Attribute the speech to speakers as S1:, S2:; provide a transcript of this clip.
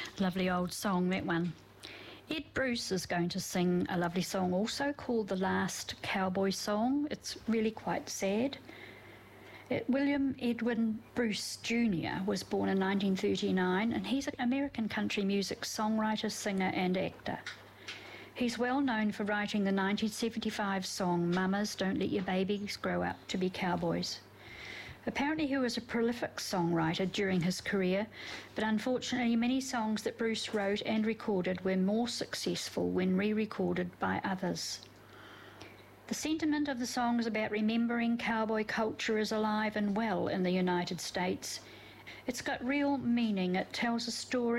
S1: Lovely old song, that one. Ed Bruce is going to sing a lovely song also called The Last Cowboy Song. It's really quite sad. William Edwin Bruce Jr. was born in 1939, and he's an American country music songwriter, singer and actor. He's well known for writing the 1975 song Mamas Don't Let Your Babies Grow Up to Be Cowboys. Apparently he was a prolific songwriter during his career, but unfortunately many songs that Bruce wrote and recorded were more successful when re-recorded by others. The sentiment of the song is about remembering cowboy culture is alive and well in the United States. It's got real meaning. It tells a story